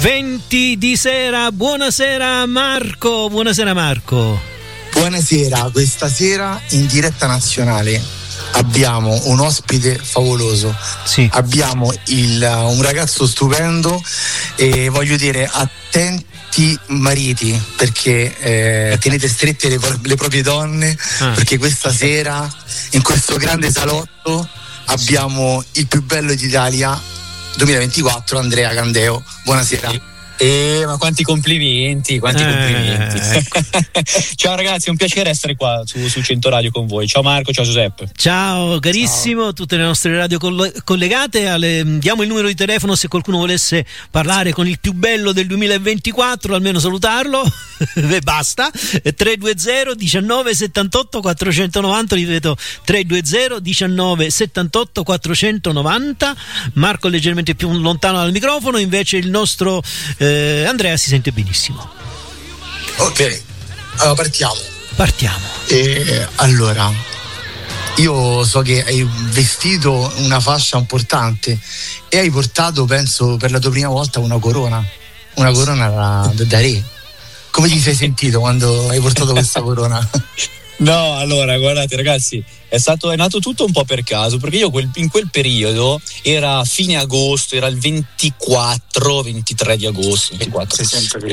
20 di sera. Buonasera Marco. Buonasera Marco. Buonasera, questa sera in diretta nazionale abbiamo un ospite favoloso. Sì. Abbiamo un ragazzo stupendo e voglio dire attenti mariti, perché tenete strette le proprie donne, perché questa sera in questo grande salotto abbiamo il più bello d'Italia 2024, Andrea Candeo. Buonasera. Ma quanti complimenti. Ciao ragazzi, è un piacere essere qua su 100 Radio con voi. Ciao Marco, ciao Giuseppe. Ciao carissimo, ciao. Tutte le nostre radio collegate. Diamo il numero di telefono se qualcuno volesse parlare con il più bello del 2024, almeno salutarlo. Basta. 320 19 78 490, ripeto 320 19 78 490. Marco è leggermente più lontano dal microfono, invece il nostro Andrea si sente benissimo. Ok, allora partiamo. Allora, io so che hai vestito una fascia importante e hai portato, penso per la tua prima volta, una corona da re. Come ti sei sentito quando hai portato questa corona? No, allora guardate ragazzi, è nato tutto un po' per caso, perché io in quel periodo era fine agosto, era il 23 di agosto. 24.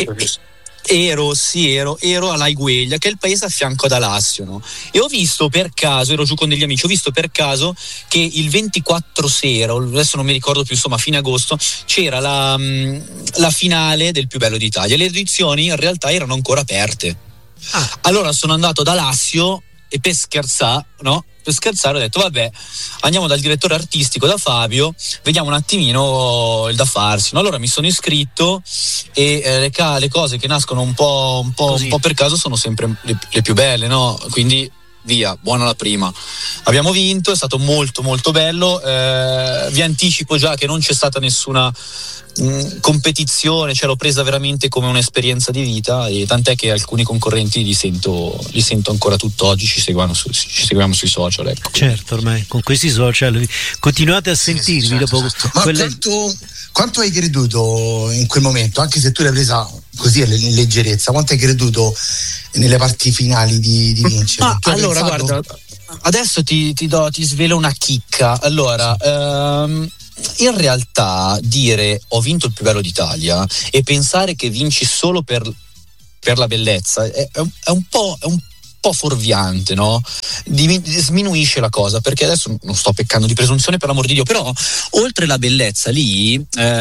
Ero a Laigueglia, che è il paese a fianco ad Alassio, no? E ho visto per caso, ero giù con degli amici, ho visto per caso che il 24 sera, adesso non mi ricordo più, insomma fine agosto, c'era la finale del Più Bello d'Italia. Le edizioni in realtà erano ancora aperte. Allora sono andato da Alassio e per scherzare ho detto vabbè, andiamo dal direttore artistico, da Fabio, vediamo un attimino il da farsi, no? Allora mi sono iscritto e le cose che nascono un po' per caso sono sempre le più belle, no? Quindi via, buona la prima. Abbiamo vinto, è stato molto molto bello. Vi anticipo già che non c'è stata nessuna competizione, l'ho presa veramente come un'esperienza di vita, e tant'è che alcuni concorrenti li sento ancora tutt'oggi, ci seguiamo sui social, ecco. Certo, ormai con questi social continuate a sentirvi, certo, dopo certo. Ma quanto hai creduto in quel momento, anche se tu l'hai presa così in leggerezza, quanto hai creduto nelle parti finali di vincere? Allora guarda, adesso ti svelo una chicca. Allora, in realtà dire ho vinto il Più Bello d'Italia e pensare che vinci solo per la bellezza è un po' fuorviante, no? Sminuisce la cosa, perché adesso non sto peccando di presunzione, per l'amor di Dio, però oltre la bellezza lì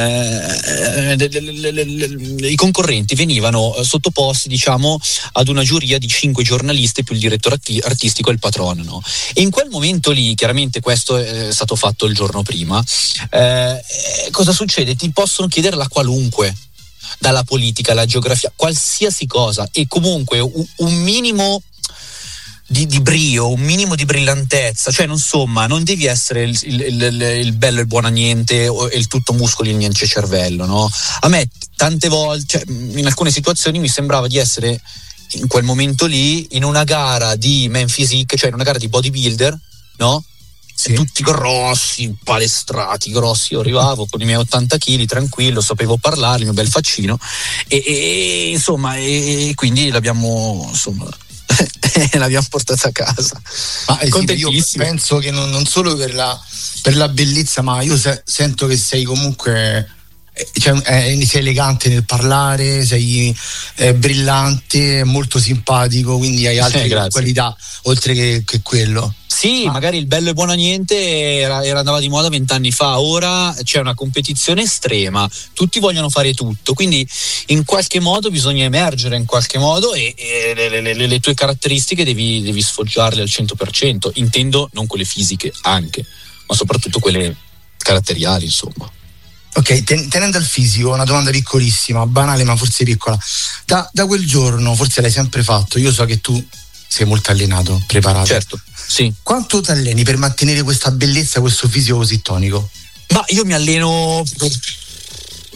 i concorrenti venivano sottoposti, diciamo, ad una giuria di 5 giornalisti più il direttore artistico e il patrono, no? E in quel momento lì, chiaramente questo è stato fatto il giorno prima, cosa succede? Ti possono chiedere la qualunque, dalla politica alla geografia, qualsiasi cosa, e comunque un minimo di brio, un minimo di brillantezza, insomma non devi essere il bello e il buono a niente e il tutto muscoli e niente cervello, no? A me tante volte, in alcune situazioni mi sembrava di essere in quel momento lì in una gara di man physique, in una gara di bodybuilder, no? Sì. Tutti grossi, palestrati, grossi. Io arrivavo con i miei 80 kg, tranquillo, sapevo parlare, il mio bel faccino, e quindi l'abbiamo portata a casa. Ma io penso che non solo per la bellezza, ma io sento che sei comunque sei elegante nel parlare, sei brillante, molto simpatico, quindi hai altre qualità oltre che quello. Sì, magari il bello e buono a niente andava di moda 20 anni fa, ora c'è una competizione estrema, tutti vogliono fare tutto, quindi in qualche modo bisogna emergere in qualche modo, e le tue caratteristiche devi sfoggiarle al 100%, intendo non quelle fisiche anche, ma soprattutto quelle caratteriali, insomma. Ok, tenendo al fisico, una domanda piccolissima, banale ma forse piccola. Da quel giorno, forse l'hai sempre fatto, io so che tu sei molto allenato, preparato. Certo, sì. Quanto ti alleni per mantenere questa bellezza, questo fisico così tonico? Ma io mi alleno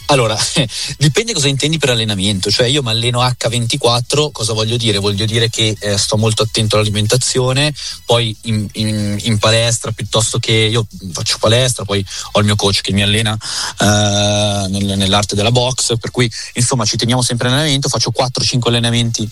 Allora, dipende cosa intendi per allenamento, cioè io mi alleno H24, cosa voglio dire? Voglio dire che sto molto attento all'alimentazione, poi in palestra, piuttosto che io faccio palestra, poi ho il mio coach che mi allena nell'arte della box, per cui insomma ci teniamo sempre in allenamento, faccio 4-5 allenamenti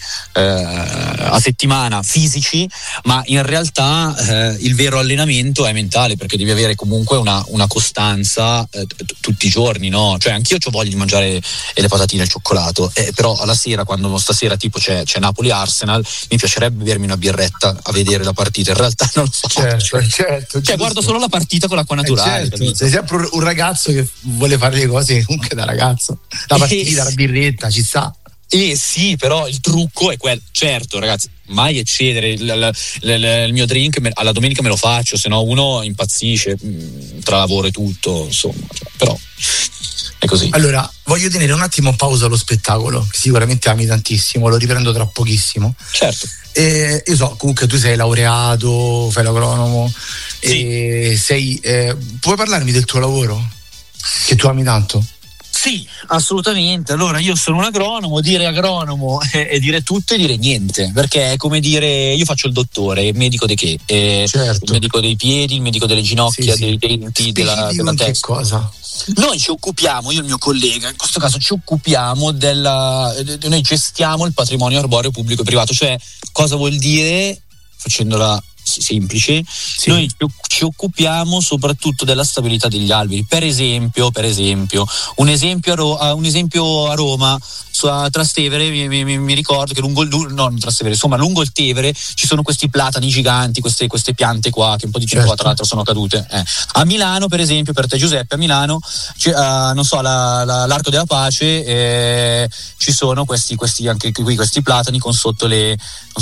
a settimana fisici, ma in realtà il vero allenamento è mentale, perché devi avere comunque una costanza tutti i giorni, no? Cioè anch'io ho voglia di mangiare le patatine al cioccolato, però alla sera, quando stasera tipo c'è Napoli-Arsenal, mi piacerebbe bermi una birretta a vedere la partita, in realtà non lo faccio. Certo, cioè guardo solo la partita con l'acqua naturale. Certo. Sei sempre un ragazzo che vuole fare le cose comunque da ragazzo, la partita, la birretta, ci sta. Sì, però il trucco è quello. Certo, ragazzi, mai eccedere. Il mio drink alla domenica me lo faccio, se no uno impazzisce tra lavoro e tutto, insomma, però è così. Allora, voglio tenere un attimo pausa allo spettacolo, che sicuramente ami tantissimo, lo riprendo tra pochissimo. Certo. Io so, comunque tu sei laureato, fai l'agronomo, sì. Puoi parlarmi del tuo lavoro? Che tu ami tanto? Sì, assolutamente. Allora, io sono un agronomo, dire agronomo è dire tutto e dire niente, perché è come dire, io faccio il dottore, il medico di che? Certo. Il medico dei piedi, il medico delle ginocchia, dei denti, della testa. Che cosa? Noi ci occupiamo, io e il mio collega, in questo caso ci occupiamo noi gestiamo il patrimonio arboreo pubblico e privato, cioè cosa vuol dire, facendola semplice, noi ci occupiamo soprattutto della stabilità degli alberi. Per esempio un esempio a Roma, a Trastevere, mi ricordo che lungo il Tevere ci sono questi platani giganti, queste piante qua che un po' di tempo fa tra l'altro sono cadute. A Milano, per esempio, per te Giuseppe, a Milano non so, l'Arco della Pace, ci sono questi anche qui questi platani con sotto le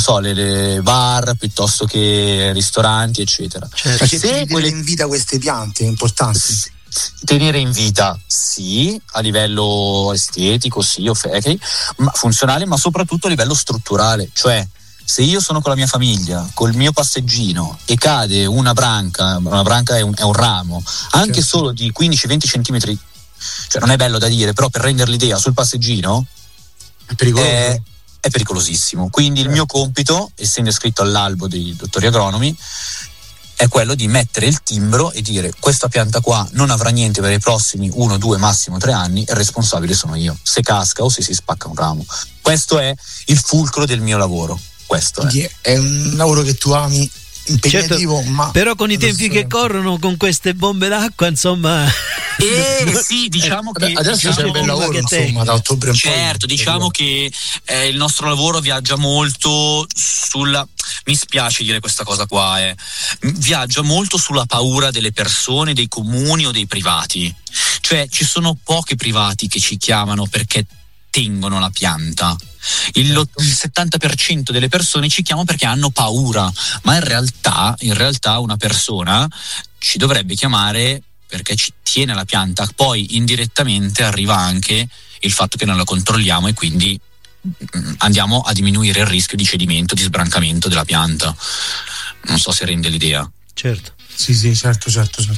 bar piuttosto che ristoranti, eccetera. Certo. Se tenere in vita queste piante è importante. Tenere in vita, sì, a livello estetico, sì, ma funzionale, ma soprattutto a livello strutturale. Cioè, se io sono con la mia famiglia, col mio passeggino, e cade una branca è un ramo, anche solo di 15-20 centimetri, cioè non è bello da dire, però per rendere l'idea, sul passeggino è pericoloso. È pericolosissimo. Quindi il mio compito, essendo iscritto all'albo dei dottori agronomi, è quello di mettere il timbro e dire: questa pianta qua non avrà niente per i prossimi 1, 2, massimo 3 anni, il responsabile sono io, se casca o se si spacca un ramo. Questo è il fulcro del mio lavoro. È un lavoro che tu ami, impegnativo, certo, ma però con i tempi che corrono, con queste bombe d'acqua, insomma. Sì, diciamo che adesso c'è un bel lavoro, insomma, da ottobre in poi. Certo, diciamo che il nostro lavoro viaggia molto mi spiace dire questa cosa qua, viaggia molto sulla paura delle persone, dei comuni o dei privati. Cioè, ci sono pochi privati che ci chiamano perché tengono la pianta. Il 70% delle persone ci chiamano perché hanno paura, ma in realtà una persona ci dovrebbe chiamare perché ci tiene la pianta. Poi indirettamente arriva anche il fatto che non la controlliamo e quindi andiamo a diminuire il rischio di cedimento, di sbrancamento della pianta. Non so se rende l'idea. Certo. Sì, certo.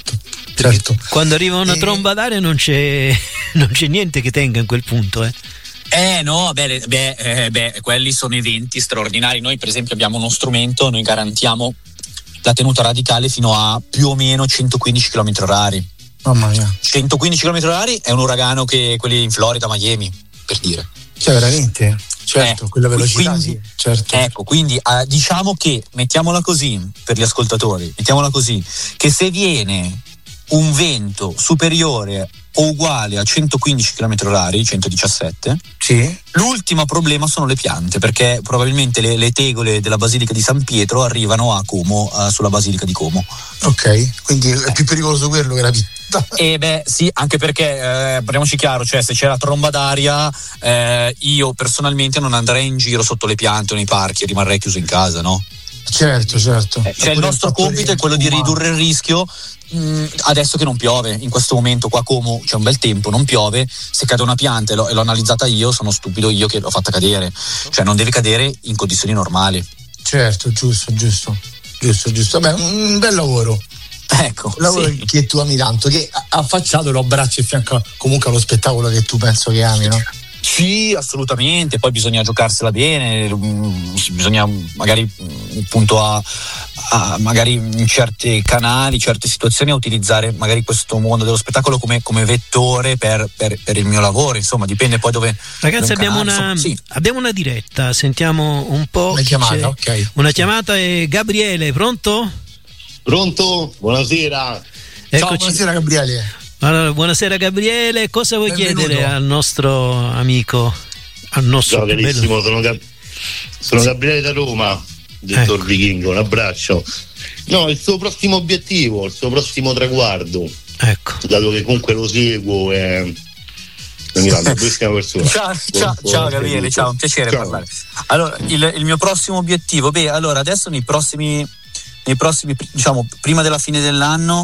Quando arriva una tromba d'aria non c'è niente che tenga in quel punto, No, quelli sono eventi straordinari. Noi per esempio abbiamo uno strumento, noi garantiamo la tenuta radicale fino a più o meno 115 km/h. Mamma mia. 115 km/h è un uragano che quelli in Florida, Miami, per dire. Cioè veramente? Certo, quella velocità, quindi, sì, certo. Ecco, quindi diciamo che, mettiamola così per gli ascoltatori, che se viene un vento superiore o uguale a 115 km/h, 117, sì, l'ultimo problema sono le piante, perché probabilmente le tegole della Basilica di San Pietro arrivano a Como, sulla Basilica di Como. Ok, quindi è più pericoloso quello che la pianta. Sì, anche perché parliamoci chiaro, cioè se c'è la tromba d'aria, io personalmente non andrei in giro sotto le piante o nei parchi, rimarrei chiuso in casa, no? Certo. Cioè il nostro compito è quello di ridurre il rischio. Adesso che non piove, in questo momento qua Como c'è un bel tempo, non piove, se cade una pianta e l'ho analizzata io, sono stupido io che l'ho fatta cadere, cioè non deve cadere in condizioni normali. Certo, giusto. Vabbè, un bel lavoro. Ecco, lavoro sì. che tu ami tanto, che affacciato lo abbracci e fianco comunque allo spettacolo che tu penso che ami, no? Sì, assolutamente, poi bisogna giocarsela bene, bisogna magari appunto magari in certi canali, certe situazioni a utilizzare magari questo mondo dello spettacolo come vettore per il mio lavoro, insomma dipende poi dove. Ragazzi, abbiamo una diretta, sentiamo un po'. Una chiamata, ok. Una chiamata è Gabriele, pronto? Pronto? Buonasera. Ciao, buonasera Gabriele. Allora, buonasera Gabriele, cosa vuoi Benvenuto. chiedere al nostro amico, al nostro Ciao carissimo, sono Gabriele da Roma, dottor Vichingo, un abbraccio. No, il suo prossimo obiettivo, il suo prossimo traguardo, ecco, dato che comunque lo seguo, è una bellissima persona. Ciao Gabriele, ciao, un piacere parlare. Allora, il mio prossimo obiettivo, allora adesso nei prossimi diciamo prima della fine dell'anno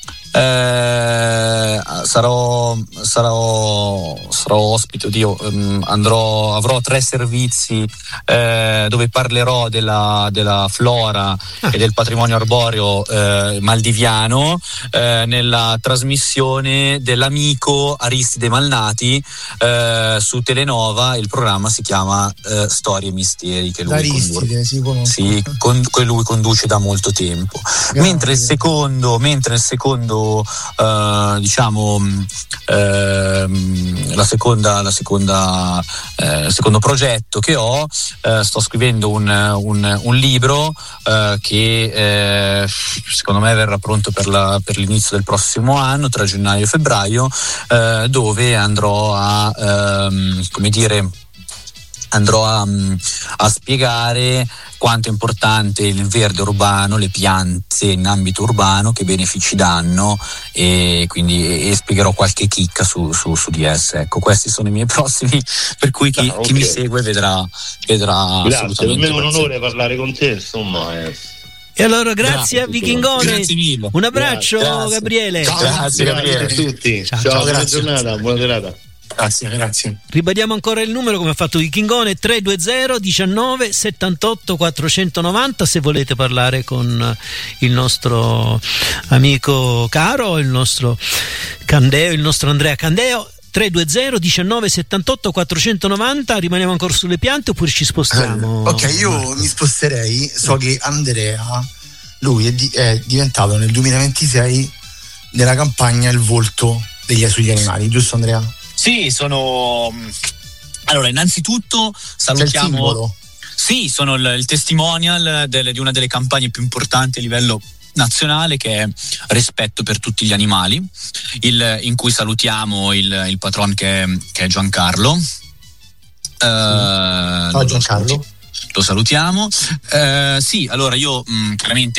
sarò ospite, avrò 3 servizi dove parlerò della flora e del patrimonio arboreo maldiviano nella trasmissione dell'amico Aristide Malnati su Telenova. Il programma si chiama Storie e Misteri, che lui Aristide, che lui conduce da molto tempo. Mentre il secondo diciamo il secondo progetto che ho, sto scrivendo un libro che secondo me verrà pronto per l'inizio del prossimo anno, tra gennaio e febbraio, dove andrò a spiegare quanto è importante il verde urbano, le piante in ambito urbano, che benefici danno, e quindi spiegherò qualche chicca su di esse. Ecco, questi sono i miei prossimi, per cui chi mi segue vedrà. Grazie, per me è un onore parlare con te, insomma. E allora grazie a Vichingone, grazie mille. Un abbraccio, grazie. Gabriele. Grazie Gabriele. A tutti. Ciao, buona giornata, buona serata. Grazie. Ribadiamo ancora il numero come ha fatto Vichingone: 320 19 78 490 se volete parlare con il nostro amico caro, il nostro Candeo, il nostro Andrea Candeo. 320 19 78 490. Rimaniamo ancora sulle piante oppure ci spostiamo? Ok, io mi sposterei. So che Andrea, lui è diventato nel 2026 nella campagna il volto sugli animali, giusto Andrea? Sì, allora innanzitutto salutiamo. Sì, sono il testimonial di una delle campagne più importanti a livello nazionale, che è Rispetto per tutti gli animali, in cui salutiamo il patron che è Giancarlo. Ciao Giancarlo. Lo salutiamo. Sì, allora io chiaramente